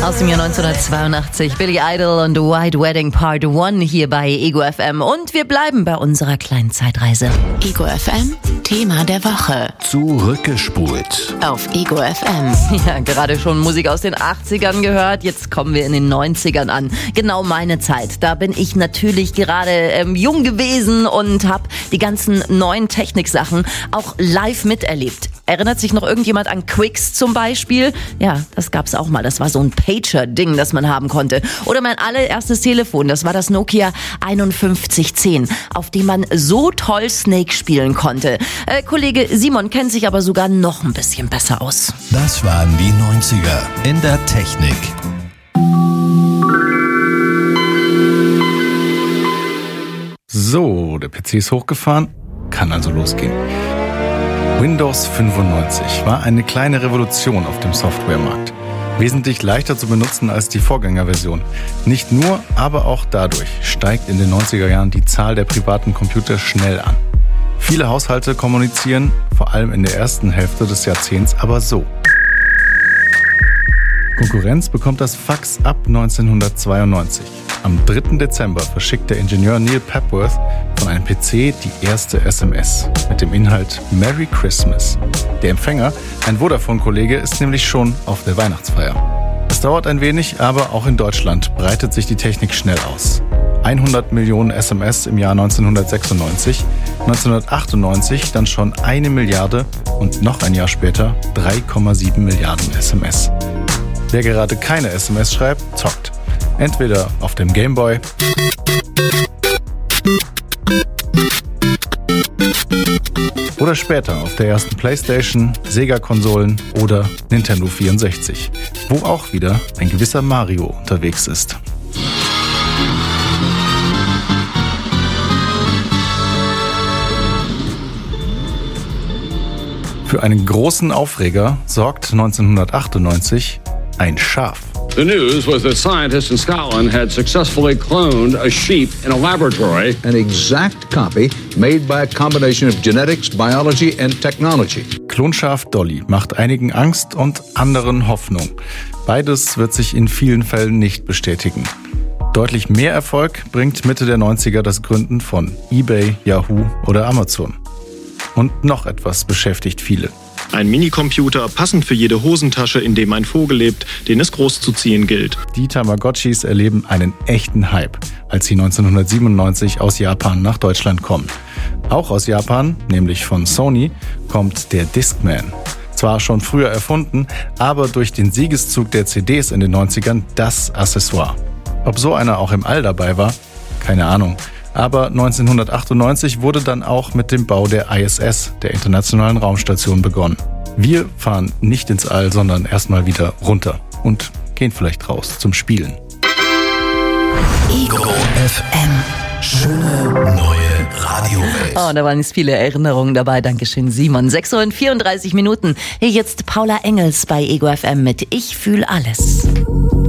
Aus dem Jahr 1982, Billy Idol und White Wedding Part 1 hier bei Ego FM. Und wir bleiben bei unserer kleinen Zeitreise. Ego FM, Thema der Woche. Zurückgespult. Auf Ego FM. Ja, gerade schon Musik aus den 80ern gehört. Jetzt kommen wir in den 90ern an. Genau meine Zeit. Da bin ich natürlich gerade jung gewesen und habe die ganzen neuen Techniksachen auch live miterlebt. Erinnert sich noch irgendjemand an Quicks zum Beispiel? Ja, das gab's auch mal. Das war so ein Pager-Ding, das man haben konnte. Oder mein allererstes Telefon, das war das Nokia 5110, auf dem man so toll Snake spielen konnte. Kollege Simon kennt sich aber sogar noch ein bisschen besser aus. Das waren die 90er in der Technik. So, der PC ist hochgefahren, kann also losgehen. Windows 95 war eine kleine Revolution auf dem Softwaremarkt. Wesentlich leichter zu benutzen als die Vorgängerversion. Nicht nur, aber auch dadurch steigt in den 90er Jahren die Zahl der privaten Computer schnell an. Viele Haushalte kommunizieren, vor allem in der ersten Hälfte des Jahrzehnts, aber so. Konkurrenz bekommt das Fax ab 1992. Am 3. Dezember verschickt der Ingenieur Neil Papworth von einem PC die erste SMS mit dem Inhalt Merry Christmas. Der Empfänger, ein Vodafone-Kollege, ist nämlich schon auf der Weihnachtsfeier. Es dauert ein wenig, aber auch in Deutschland breitet sich die Technik schnell aus. 100 Millionen SMS im Jahr 1996, 1998 dann schon 1 Milliarde und noch ein Jahr später 3,7 Milliarden SMS. Wer gerade keine SMS schreibt, zockt. Entweder auf dem Gameboy oder später auf der ersten Playstation, Sega-Konsolen oder Nintendo 64, wo auch wieder ein gewisser Mario unterwegs ist. Für einen großen Aufreger sorgt 1998 ein Schaf. The news was that scientists in Scotland had successfully cloned a sheep in a laboratory. An exact copy made by a combination of genetics, biology and technology. Klonschaf Dolly macht einigen Angst und anderen Hoffnung. Beides wird sich in vielen Fällen nicht bestätigen. Deutlich mehr Erfolg bringt Mitte der 90er das Gründen von eBay, Yahoo oder Amazon. Und noch etwas beschäftigt viele. Ein Minicomputer, passend für jede Hosentasche, in dem ein Vogel lebt, den es groß zu ziehen gilt. Die Tamagotchis erleben einen echten Hype, als sie 1997 aus Japan nach Deutschland kommen. Auch aus Japan, nämlich von Sony, kommt der Discman. Zwar schon früher erfunden, aber durch den Siegeszug der CDs in den 90ern das Accessoire. Ob so einer auch im All dabei war? Keine Ahnung. Aber 1998 wurde dann auch mit dem Bau der ISS, der Internationalen Raumstation, begonnen. Wir fahren nicht ins All, sondern erstmal wieder runter und gehen vielleicht raus zum Spielen. Ego FM. Schöne neue Radiowelt. Oh, da waren jetzt viele Erinnerungen dabei. Dankeschön, Simon. 6:34 Hier jetzt Paula Engels bei Ego FM mit Ich fühl alles.